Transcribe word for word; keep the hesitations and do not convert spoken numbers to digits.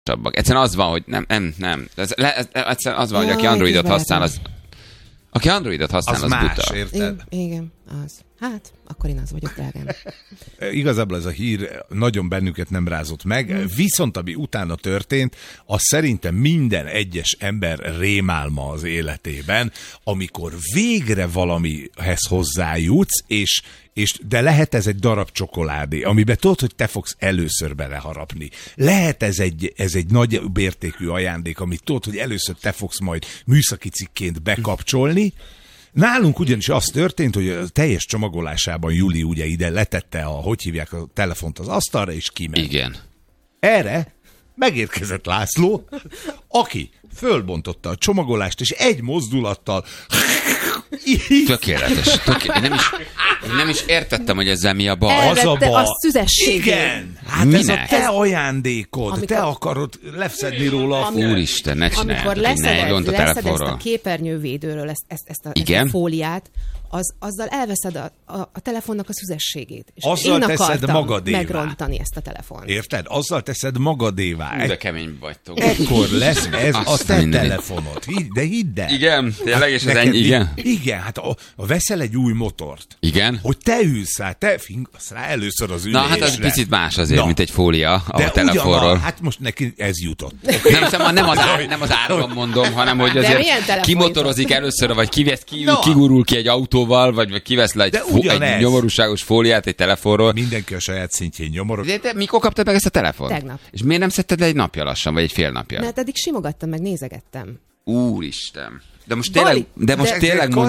Egyszerűen az van, hogy nem, nem, nem. Ez, ez, egyszerűen az van, hogy aki Androidot használ, az... Aki Androidot használ, az, az más, buta. Érted? Igen, az. Hát, akkor én az vagyok, drágám. Igazából ez a hír nagyon bennünket nem rázott meg, hmm. viszont ami utána történt, az szerintem minden egyes ember rémálma az életében, amikor végre valamihez hozzájutsz, és, és de lehet ez egy darab csokoládé, amiben tudod, hogy te fogsz először beleharapni. Lehet ez egy, ez egy nagy értékű ajándék, amit tudod, hogy először te fogsz majd műszaki cikként bekapcsolni. Nálunk ugyanis az történt, hogy a teljes csomagolásában Juli ugye ide letette a, hogy hívják a telefont az asztalra, és kiment. Igen. Erre megérkezett László, aki fölbontotta a csomagolást, és egy mozdulattal... Tökéletes. Tökéletes. Én nem is, én nem is értettem, hogy ezzel mi a baj. Elvette Az a baj. a szüzességét. Igen. Hát Minek? ez a te ajándékod. Amikor... Te akarod lefszedni róla a... Úristen, ne csinálj. Amikor leszeded, a leszed ezt telefonról. a képernyővédőről, ezt, ezt, ezt, a, Igen? ezt a fóliát, az, azzal elveszed a, a, a telefonnak a szüzességét. És azzal én teszed akartam magadévá. megrontani ezt a telefont. Érted? Azzal teszed magadévá. De kemény vagytok. Ekkor lesz ez a te mindenit. telefonod. Hidd, de hidd el. Igen, tényleg, és ez Neked ennyi, mi- igen? Igen, hát a, a veszel egy új motort. Igen? Hogy te ülsz rá, te fingasz rá először az ülésre. Na, hát az picit más azért, Na. mint egy fólia a de telefonról. ugyan, hát most neki ez jutott. Nem, nem, nem, az ár, nem az árban mondom, hanem hogy De azért milyen telefon kimotorozik először, vagy kivesz, ki, Na. kigurul ki egy autóval, vagy, vagy kivesz le egy, De fó, egy ugyanez. nyomorúságos fóliát egy telefonról. Mindenki a saját szintjén nyomorog. De te mikor kaptad meg ezt a telefont? Tegnap. És miért nem szedted le egy napja lassan, vagy egy fél napja? Mert eddig simogattam, meg nézegettem. Úristen. De most Bali, tényleg, de most de- tényleg de- mondj